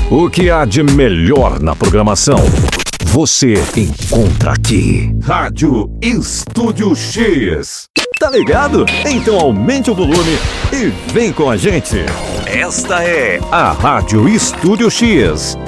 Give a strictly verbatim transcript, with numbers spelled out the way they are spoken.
O que há de melhor na programação? Você encontra aqui. Rádio Estúdio X. Tá ligado? Então aumente o volume e vem com a gente. Esta é a Rádio Estúdio X.